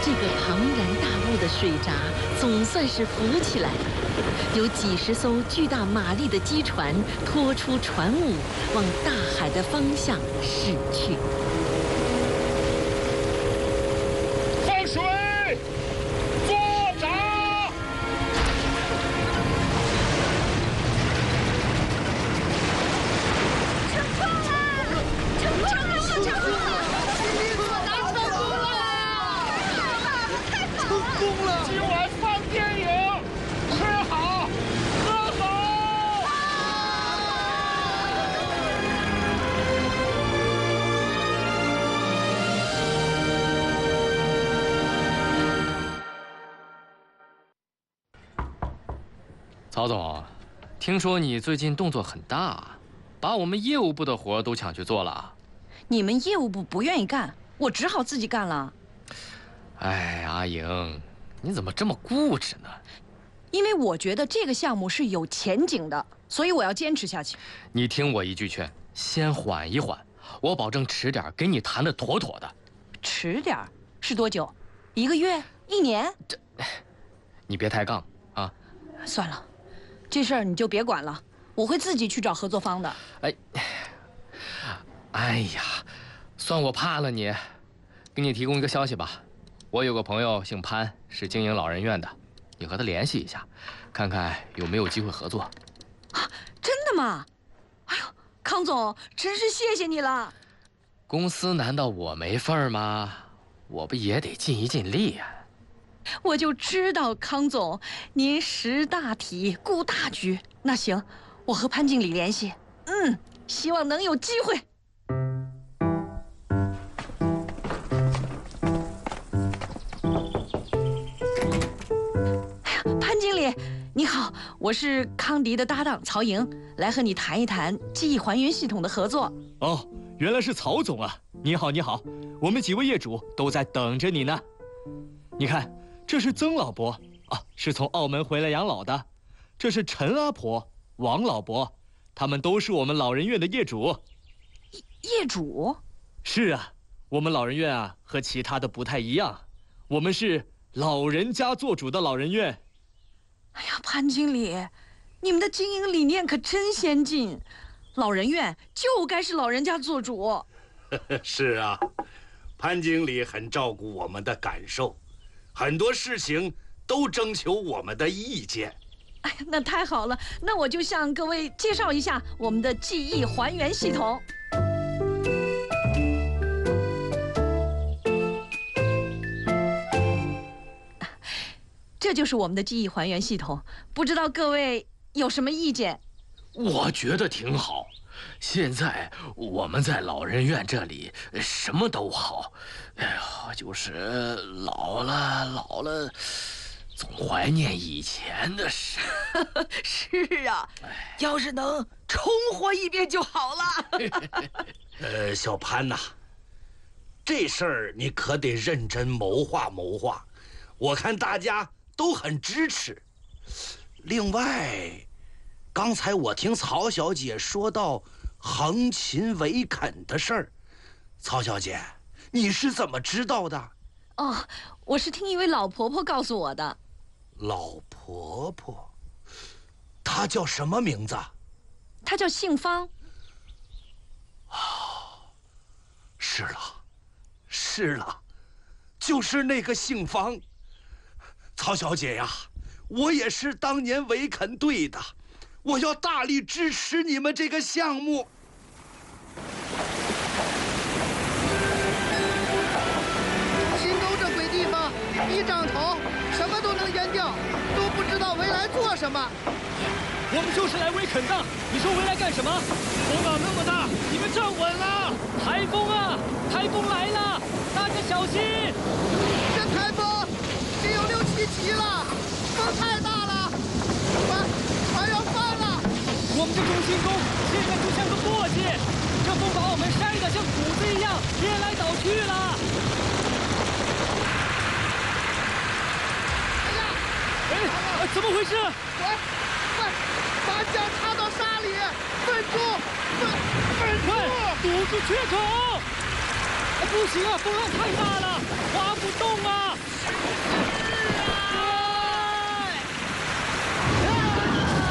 这个庞然大物的水闸总算是浮起来了，有几十艘巨大马力的机船拖出船坞，往大海的方向驶去。 放水，作闸。 成功了！成功了！成功了！ 成功了！今晚放电影，吃好，喝好。 曹总，听说你最近动作很大，把我们业务部的活都抢去做了。 你们业务部不愿意干，我只好自己干了。 哎，阿莹，你怎么这么固执呢？ 因为我觉得这个项目是有前景的，所以我要坚持下去。 你听我一句劝，先缓一缓，我保证迟点给你谈得妥妥的。 迟点是多久？1个月？1年？ 你别抬杠啊！ 算了，这事儿你就别管了，我会自己去找合作方的。 哎呀，算我怕了你。给你提供一个消息吧，我有个朋友姓潘，是经营老人院的，你和他联系一下，看看有没有机会合作。 啊，真的吗？哎呦，康总，真是谢谢你了。 公司难道我没份儿吗？我不也得尽一尽力呀。 我就知道康总，您识大体，顾大局。那行，我和潘经理联系，希望能有机会。潘经理，你好，我是康迪的搭档曹莹，来和你谈一谈记忆还原系统的合作。 哦，原来是曹总啊！你好，你好，我们几位业主都在等着你呢。你看，这是曾老伯啊，是从澳门回来养老的；这是陈阿婆、王老伯，他们都是我们老人院的业主。 业主？ 是啊，我们老人院啊和其他的不太一样，我们是老人家做主的老人院。 哎呀，潘经理，你们的经营理念可真先进，老人院就该是老人家做主。 是啊，潘经理很照顾我们的感受，很多事情都征求我们的意见。 哎呀，那太好了，那我就向各位介绍一下我们的记忆还原系统。这就是我们的记忆还原系统，不知道各位有什么意见？ 我觉得挺好。现在我们在老人院这里什么都好，哎呀，就是老了，总怀念以前的事。 是啊，要是能重活一遍就好了。 小潘呐，这事儿你可得认真谋划谋划，我看大家都很支持。另外，刚才我听曹小姐说到横琴围垦的事儿，曹小姐，你是怎么知道的？ 哦，我是听一位老婆婆告诉我的。 老婆婆，她叫什么名字？ 她叫杏芳。 是了，是了，就是那个杏芳。曹小姐呀，我也是当年围垦队的，我要大力支持你们这个项目。 新州这鬼地方，一涨潮，什么都能淹掉，都不知道围来做什么。 我们就是来围垦的，你说围来干什么？风浪那么大，你们站稳了！台风啊，台风来了，大家小心！ 这台风得有6、7级了，风太大了，船要翻了。 我们这中心宫现在就像个簸箕，这风把我们筛得像谷子一样颠来倒去了。哎，怎么回事？ 快，把脚插到沙里，稳住，稳住！ 快，堵住缺口！不行啊，风浪太大